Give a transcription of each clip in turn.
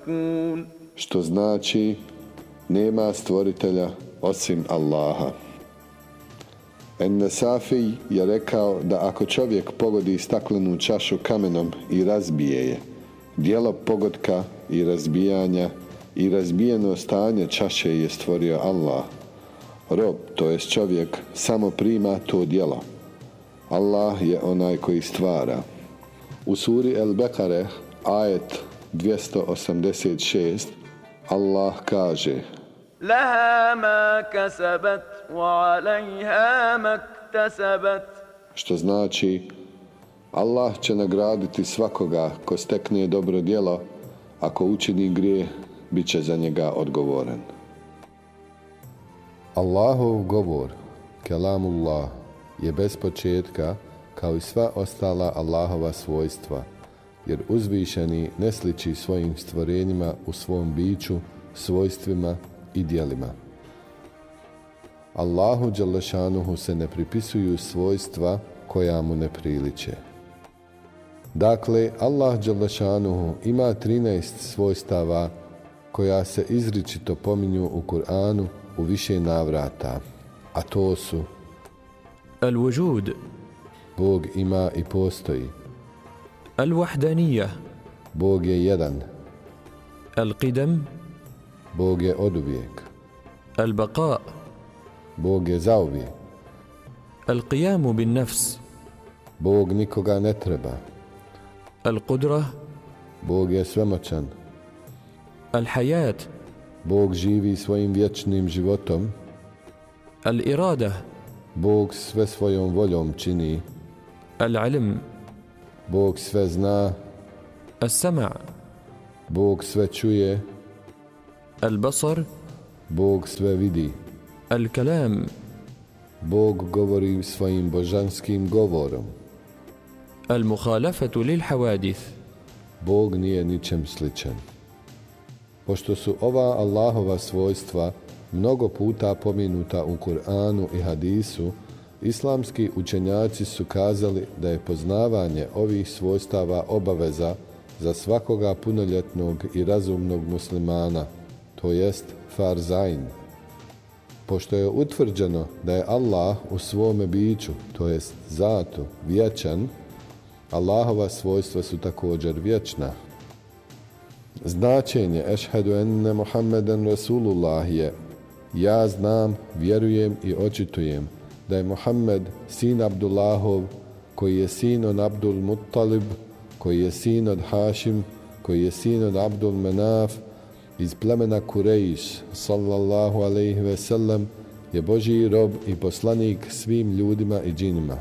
يشركون. Što znači nema stvoritelja osim Allaha. En-Nesafi je rekao da ako čovjek pogodi staklenu čašu kamenom i razbije je, djelo pogotka i razbijanja i razbijeno stanje čaše je stvorio Allah. Rob, to jest čovjek, samo prima to djelo. Allah je onaj koji stvara. U suri El-Bekare, ajet 286, Allah kaže: Laha ma kasabat wa alejha maktasabat. Što znači, Allah će nagraditi svakoga ko stekne dobro djelo, ako učini grijeh, bit će za njega odgovoran. Allahov govor, kelamullah, je bez početka, kao i sva ostala Allahova svojstva, jer uzvišeni ne sliči svojim stvorenjima u svom biću, svojstvima i djelima. Allahu dželešanuhu se ne pripisuju svojstva koja mu ne priliče. Dakle, Allah dželešanuhu ima 13 svojstava koja se izričito pominju u Kur'anu u više navrata, a to su: Al-Wujud, Bog ima i postoji. Al-Wahdaniyah, Bog je jedan. Al-Qidam, Bog je oduvijek. Al-Baqa, Bog je zauvijek. Al-Qiyamu bin nafs, Bog nikoga ne treba. Al-Qudra, Bog je svemoćan. Al-Hayat, Bog živi svojim vječnim životom. Al-Irada, Bog sve svojom voljom čini. Al-Ilm, Bog sve zna. Al-Sama', Bog sve čuje. Al-Basar, Bog sve vidi. Al-Kalam, Bog govori svojim božanskim govorom. Al-Mukhalafatu lil-Hawadith, Bog nije ničem sličan. Pošto su ova Allahova svojstva mnogo puta pomenuta u Kur'anu i hadisu, islamski učenjaci su kazali da je poznavanje ovih svojstava obaveza za svakoga punoljetnog i razumnog muslimana, to jest farzain. Pošto je utvrđeno da je Allah u svome biću, to jest zatu, vječan, Allahova svojstva su također vječna. Značenje ešhedu enne Muhammeden Rasulullah je: ja znam, vjerujem i očitujem da je Muhammed sin Abdullahov, koji je sin od Abdul Muttalib, koji je sin od Hašim, koji je sin od Abdul Menaf, iz plemena Kurejš, sallallahu alejhi ve sellem, je Božji rob i poslanik svim ljudima i džinima.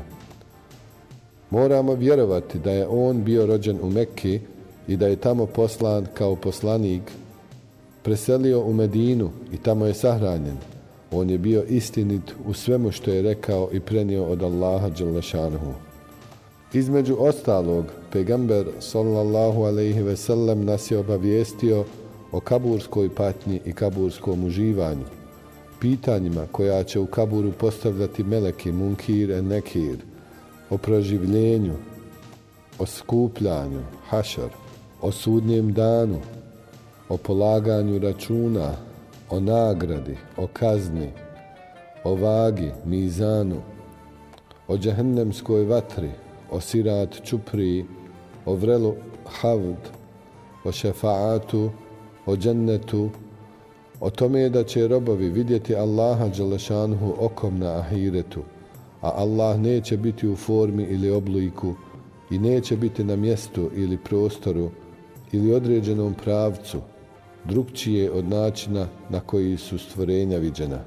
Moramo vjerovati da je on bio rođen u Mekki i da je tamo poslan kao poslanik, preselio u Medinu i tamo je sahranjen. On je bio istinit u svemu što je rekao i prenio od Allaha dželešanuhu. Između ostalog, pejgamber sallallahu alejhi ve sellem nas je obavijestio o kaburskoj patnji i kaburskom uživanju, pitanjima koja će u kaburu postavljati meleki Munkir i Nekir, o proživljenju, o skupljanju, hašar, o sudnjem danu, o polaganju računa, o nagradi, o kazni, o vagi, mizanu, o džehennemskoj vatri, o sirat čupriji, o vrelu havd, o šefaatu, o džennetu, o tome da će robovi vidjeti Allaha dželešanuhu okom na ahiretu, a Allah neće biti u formi ili obliku i neće biti na mjestu ili prostoru ili određenom pravcu, drugčije od načina na koji su stvorenja viđena.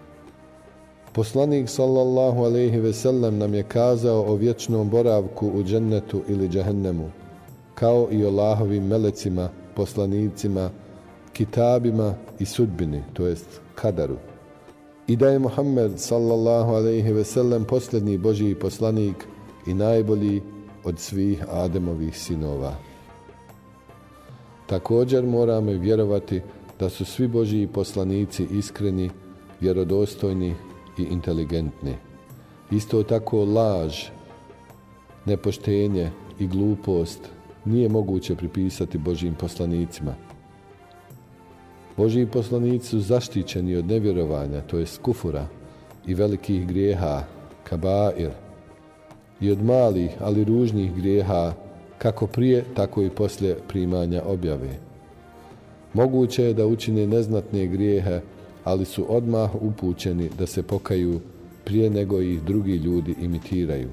Poslanik sallallahu alejhi ve sellem nam je kazao o vječnom boravku u džennetu ili džehennemu, kao i o Allahovim melecima, poslanicima, kitabima i sudbini, to jest kadaru. I da je Muhammed sallallahu alejhi ve sellem posljednji Božji poslanik i najbolji od svih Ademovih sinova. Također moramo vjerovati da su svi Božji poslanici iskreni, vjerodostojni i inteligentni. Isto tako laž, nepoštenje i glupost nije moguće pripisati Božjim poslanicima. Božji poslanici su zaštićeni od nevjerovanja, to jest kufura, i velikih grijeha, kabair, i od malih, ali ružnih grijeha, kako prije, tako i poslije primanja objave. Moguće je da učine neznatne grijehe, ali su odmah upućeni da se pokaju prije nego ih drugi ljudi imitiraju.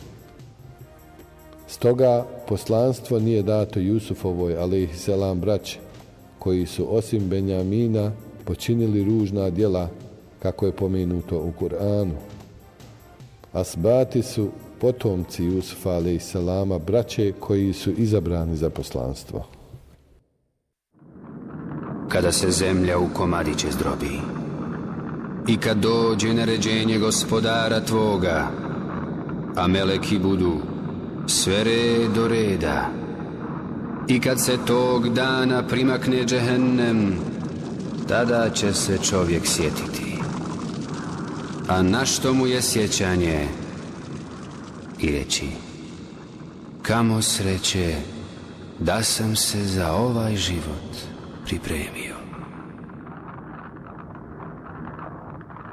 Stoga poslanstvo nije dato Jusufovoj alejhiselam braći, koji su osim Benjamina počinili ružna djela, kako je pomenuto u Kur'anu. Asbati su potomci Jusufa alejhiselama, braće koji su izabrani za poslanstvo. Kada se zemlja u komadiće zdrobi i kad dođe naređenje gospodara tvoga, a meleki budu sve red do reda, i kad se tog dana primakne džehennem, tada će se čovjek sjetiti. A na što mu je sjećanje? I reći: kamo sreće da sam se za ovaj život pripremio.